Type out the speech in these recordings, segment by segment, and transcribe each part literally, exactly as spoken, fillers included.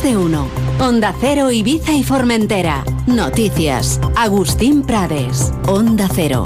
de uno. Onda Cero, Ibiza y Formentera. Noticias. Agustín Prades. Onda Cero.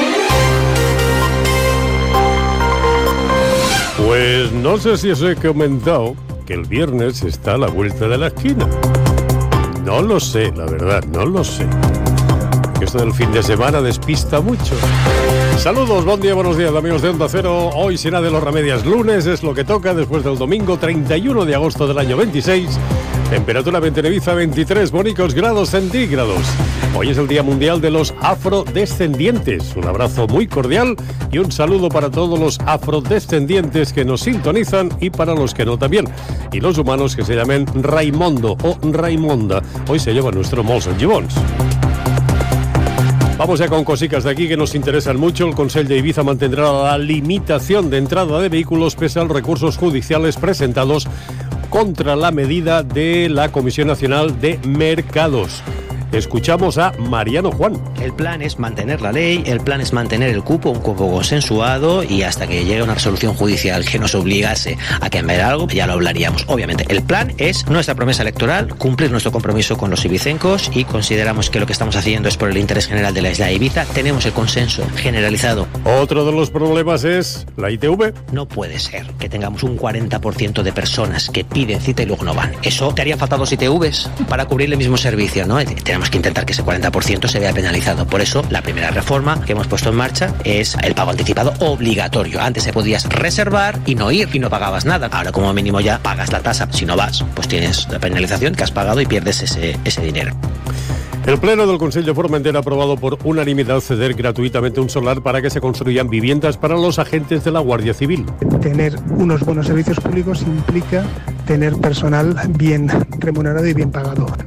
Pues no sé si os he comentado que el viernes está a la vuelta de la esquina. No lo sé, la verdad, no lo sé. Que esto del fin de semana despista mucho. Saludos, buen día, buenos días, amigos de Onda Cero. Hoy será de los Remedias lunes, es lo que toca después del domingo treinta y uno de agosto del año veintiséis. Temperatura en Ibiza veintitrés bonicos grados centígrados. Hoy es el Día Mundial de los Afrodescendientes. Un abrazo muy cordial y un saludo para todos los afrodescendientes que nos sintonizan y para los que no también. Y los humanos que se llamen Raimondo o Raimonda. Hoy se lleva nuestro Molson Gibons. Vamos ya con cositas de aquí que nos interesan mucho. El Consell de Ibiza mantendrá la limitación de entrada de vehículos pese a los recursos judiciales presentados contra la medida de la Comisión Nacional de Mercados. Escuchamos a Mariano Juan. El plan es mantener la ley, el plan es mantener el cupo, un cupo consensuado, y hasta que llegue una resolución judicial que nos obligase a cambiar algo, ya lo hablaríamos. Obviamente, el plan es nuestra promesa electoral, cumplir nuestro compromiso con los ibicencos, y consideramos que lo que estamos haciendo es por el interés general de la isla de Ibiza. Tenemos el consenso generalizado. Otro de los problemas es la I T V. No puede ser que tengamos un cuarenta por ciento de personas que piden cita y luego no van. Eso te harían falta dos I T Vs para cubrir el mismo servicio, ¿no? Tenemos que intentar que ese cuarenta por ciento se vea penalizado. Por eso, la primera reforma que hemos puesto en marcha es el pago anticipado obligatorio. Antes se podías reservar y no ir y no pagabas nada. Ahora, como mínimo, ya pagas la tasa. Si no vas, pues tienes la penalización que has pagado y pierdes ese, ese dinero. El Pleno del Consell de Formentera ha aprobado por unanimidad ceder gratuitamente un solar para que se construyan viviendas para los agentes de la Guardia Civil. Tener unos buenos servicios públicos implica tener personal bien remunerado y bien pagado.